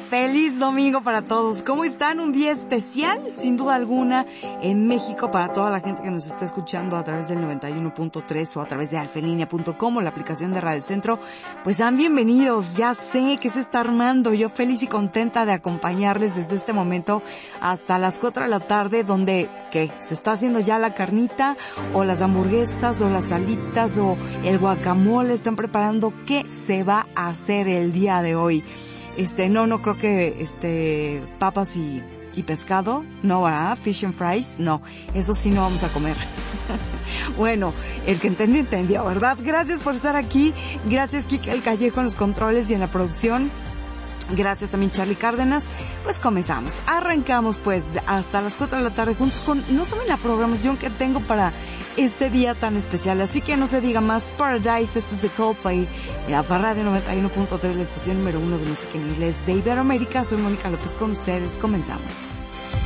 Feliz domingo para todos. ¿Cómo están? Un día especial, sin duda alguna, en México para toda la gente que nos está escuchando a través del 91.3 o a través de alfelinea.com o la aplicación de Radio Centro. Pues sean bienvenidos. Ya sé que se está armando. Yo feliz y contenta de acompañarles desde este momento hasta las 4 de la tarde, donde ¿qué? Se está haciendo ya la carnita o las hamburguesas o las alitas o el guacamole. Están preparando qué se va a hacer el día de hoy. No creo que papas y pescado, no, ¿verdad? Fish and fries, no, eso sí no vamos a comer. Bueno, el que entendió, ¿verdad? Gracias por estar aquí, gracias Kike El Callejo en los controles y en la producción. Gracias también Charlie Cárdenas. Pues comenzamos, arrancamos pues hasta las 4 de la tarde juntos con no saben la programación que tengo para este día tan especial, así que no se diga más. Paradise, esto es de Coldplay, la Radio 91.3, la estación número 1 de música en inglés de Iberoamérica. Soy Mónica López con ustedes, comenzamos.